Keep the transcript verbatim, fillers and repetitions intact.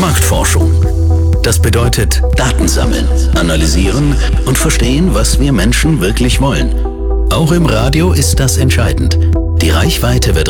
Marktforschung. Das bedeutet Daten sammeln, analysieren und verstehen, was wir Menschen wirklich wollen. Auch im Radio ist das entscheidend. Die Reichweite wird